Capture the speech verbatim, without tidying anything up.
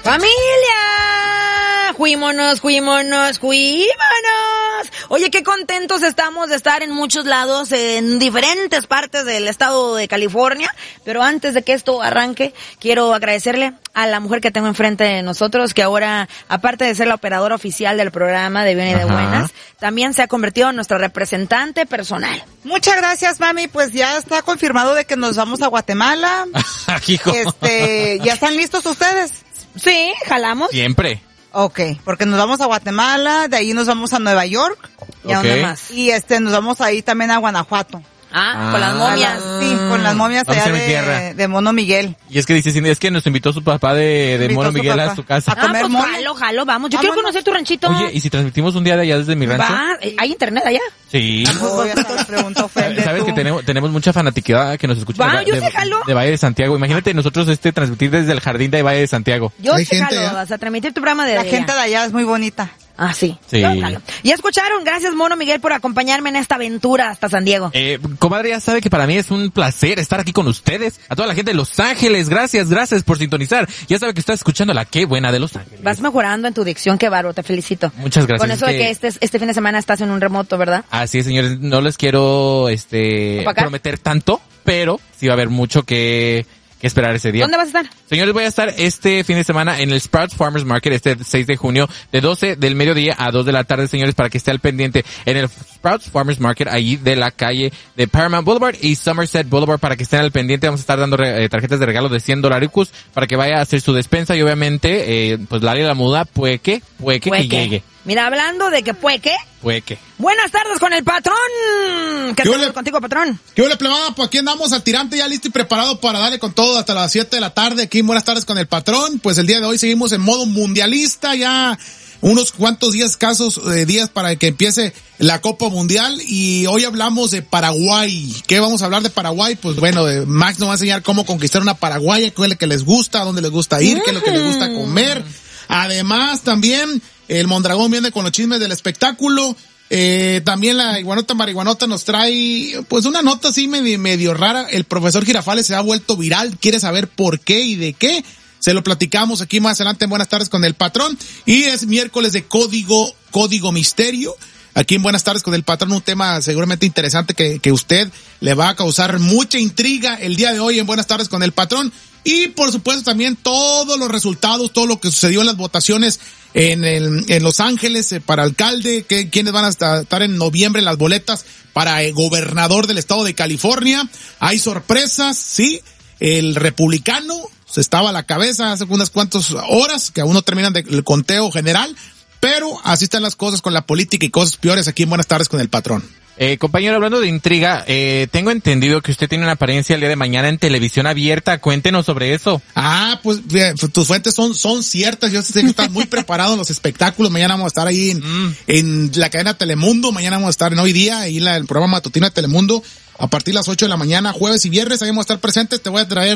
¡Familia! ¡Juímonos, juímonos, juímonos! Oye, qué contentos estamos de estar en muchos lados, en diferentes partes del estado de California. Pero antes de que esto arranque, quiero agradecerle a la mujer que tengo enfrente de nosotros, que ahora, aparte de ser la operadora oficial del programa de Bien y de Buenas, también se ha convertido en nuestra representante personal. Muchas gracias, mami. Pues ya está confirmado de que nos vamos a Guatemala. Hijo. Este, ¿ya están listos ustedes? Sí, jalamos. Siempre. Ok, porque nos vamos a Guatemala, de ahí nos vamos a Nueva York. ¿Y a Ok. dónde más? Y este, nos vamos ahí también a Guanajuato. Ah, Ah. con las momias. Sí, con las momias Vamos allá a mi tierra. de, de Mono Miguel. Y es que dice Cindy, es que nos invitó su papá de, de Invitó Mono a su Miguel papá. a su casa. A comer ah, pues mole. jalo, jalo, vamos. Yo Vámonos. quiero conocer tu ranchito. Oye, ¿y si transmitimos un día de allá desde mi rancho? Va, eh, ¿hay internet allá? Sí. Oh, ya te pregunto, ofende Sabes tú. que tenemos tenemos mucha fanatiquidad que nos escucha Va, de, yo de- sí jalo. de Valle de Santiago. Imagínate nosotros este transmitir desde el jardín de Valle de Santiago. Yo Hay sí gente jalo, allá. vas a transmitir tu programa de La allá. gente de allá es muy bonita. Ah, sí. Sí. Yo jalo. Ya escucharon, gracias Mono Miguel por acompañarme en esta aventura hasta San Diego. Eh, comadre, ya sabe que para mí es un placer estar aquí con ustedes. A toda la gente de Los Ángeles, gracias, gracias por sintonizar. Ya sabe que estás escuchando la Qué Buena de Los Ángeles. Vas mejorando en tu dicción, qué bárbaro, te felicito. Muchas gracias. Con eso Es de que este, este fin de semana estás en un remoto, ¿verdad? Así es, señores, no les quiero este ¿Opacar? prometer tanto, pero sí va a haber mucho que, que esperar ese día. ¿Dónde vas a estar? Señores, voy a estar este fin de semana en el Sprouts Farmers Market este seis de junio de doce del mediodía a dos de la tarde, señores, para que esté al pendiente en el Sprouts Farmers Market allí de la calle de Paramount Boulevard y Somerset Boulevard, para que estén al pendiente. Vamos a estar dando re- eh, tarjetas de regalo de cien dolaricos para que vaya a hacer su despensa y obviamente eh, pues la área de la muda puede que, puede que y Pueque. llegue. Mira, hablando de que pueque. Puede que. Buenas tardes con el patrón. ¿Qué ¿Qué tal ole? contigo, patrón? ¿Qué hola, plebada? Pues aquí andamos al tirante ya listo y preparado para darle con todo hasta las siete de la tarde aquí en Buenas tardes con el patrón. Pues el día de hoy seguimos en modo mundialista, ya unos cuantos días, escasos eh, días para que empiece la Copa Mundial, y hoy hablamos de Paraguay. ¿Qué vamos a hablar de Paraguay? Pues bueno, de Max nos va a enseñar cómo conquistar una paraguaya, qué es lo que les gusta, a dónde les gusta ir, qué es lo que les gusta comer. Además también el Mondragón viene con los chismes del espectáculo. Eh, también la iguanota marihuanota nos trae pues una nota así medio, medio rara. El profesor Girafales se ha vuelto viral, quiere saber por qué y de qué. Se lo platicamos aquí más adelante en Buenas tardes con el patrón. Y es miércoles de código, código misterio. Aquí en Buenas tardes con el patrón, un tema seguramente interesante que, que usted le va a causar mucha intriga el día de hoy en Buenas tardes con el patrón. Y por supuesto también todos los resultados, todo lo que sucedió en las votaciones en el, en Los Ángeles eh, para alcalde, que, quienes van a estar, estar en noviembre en las boletas para el gobernador del estado de California. Hay sorpresas, sí, el republicano se estaba a la cabeza hace unas cuantas horas, que aún no terminan de, el conteo general, pero así están las cosas con la política y cosas peores aquí en Buenas tardes con el patrón. Eh, compañero, hablando de intriga, eh, tengo entendido que usted tiene una apariencia el día de mañana en televisión abierta. Cuéntenos sobre eso. Ah, pues fíjate, tus fuentes son son ciertas. Yo sé que estás muy preparado en los espectáculos. Mañana vamos a estar ahí en, Mm. en la cadena Telemundo. Mañana vamos a estar en Hoy Día, ahí en la, el programa matutino de Telemundo, a partir de las ocho de la mañana, jueves y viernes. Ahí vamos a estar presentes. Te voy a traer